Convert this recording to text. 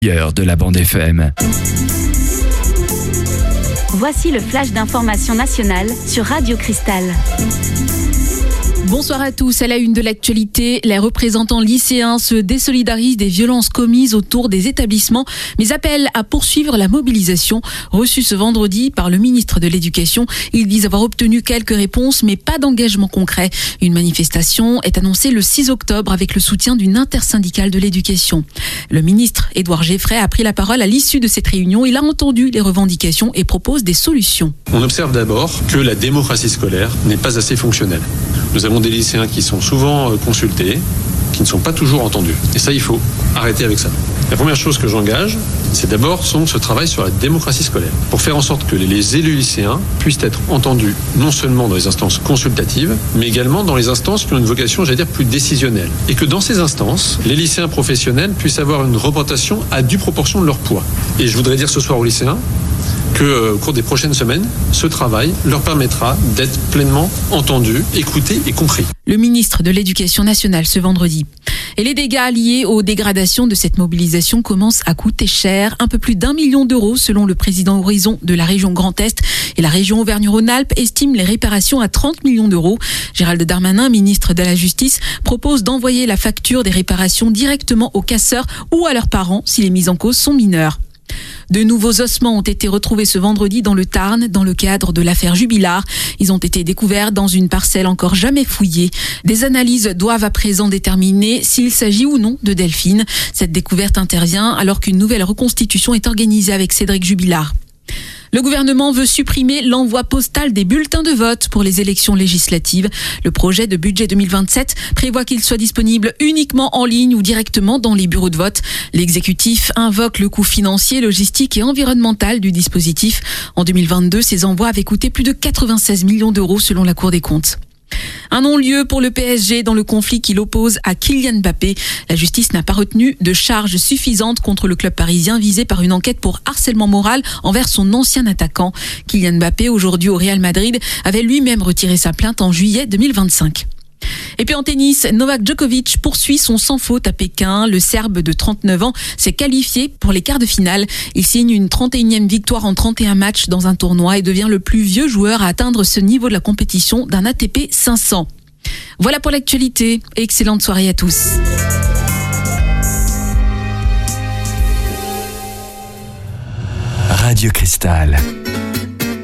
De la bande FM. Voici le flash d'information nationale sur Radio Cristal. Bonsoir à tous. À la une de l'actualité, les représentants lycéens se désolidarisent des violences commises autour des établissements, mais appellent à poursuivre la mobilisation. Reçus ce vendredi par le ministre de l'Éducation, ils disent avoir obtenu quelques réponses, mais pas d'engagement concret. Une manifestation est annoncée le 6 octobre avec le soutien d'une intersyndicale de l'éducation. Le ministre Édouard Geffray a pris la parole à l'issue de cette réunion. Il a entendu les revendications et propose des solutions. On observe d'abord que la démocratie scolaire n'est pas assez fonctionnelle. Nous avons des lycéens qui sont souvent consultés, qui ne sont pas toujours entendus. Et ça, il faut arrêter avec ça. La première chose que j'engage, c'est d'abord ce travail sur la démocratie scolaire, pour faire en sorte que les élus lycéens puissent être entendus non seulement dans les instances consultatives, mais également dans les instances qui ont une vocation, plus décisionnelle. Et que dans ces instances, les lycéens professionnels puissent avoir une représentation à due proportion de leur poids. Et je voudrais dire ce soir aux lycéens qu'au cours des prochaines semaines, ce travail leur permettra d'être pleinement entendus, écoutés et compris. Le ministre de l'Éducation nationale ce vendredi. Et les dégâts liés aux dégradations de cette mobilisation commencent à coûter cher. Un peu plus d'1 million d'euros selon le président Horizon de la région Grand Est. Et la région Auvergne-Rhône-Alpes estime les réparations à 30 millions d'euros. Gérald Darmanin, ministre de la Justice, propose d'envoyer la facture des réparations directement aux casseurs ou à leurs parents si les mises en cause sont mineures. De nouveaux ossements ont été retrouvés ce vendredi dans le Tarn, dans le cadre de l'affaire Jubilard. Ils ont été découverts dans une parcelle encore jamais fouillée. Des analyses doivent à présent déterminer s'il s'agit ou non de Delphine. Cette découverte intervient alors qu'une nouvelle reconstitution est organisée avec Cédric Jubilard. Le gouvernement veut supprimer l'envoi postal des bulletins de vote pour les élections législatives. Le projet de budget 2027 prévoit qu'il soit disponible uniquement en ligne ou directement dans les bureaux de vote. L'exécutif invoque le coût financier, logistique et environnemental du dispositif. En 2022, ces envois avaient coûté plus de 96 millions d'euros selon la Cour des comptes. Un non-lieu pour le PSG dans le conflit qui l'oppose à Kylian Mbappé. La justice n'a pas retenu de charges suffisantes contre le club parisien visé par une enquête pour harcèlement moral envers son ancien attaquant. Kylian Mbappé, aujourd'hui au Real Madrid, avait lui-même retiré sa plainte en juillet 2025. Et puis en tennis, Novak Djokovic poursuit son sans faute à Pékin. Le Serbe de 39 ans s'est qualifié pour les quarts de finale. Il signe une 31e victoire en 31 matchs dans un tournoi et devient le plus vieux joueur à atteindre ce niveau de la compétition d'un ATP 500. Voilà pour l'actualité. Excellente soirée à tous. Radio Cristal.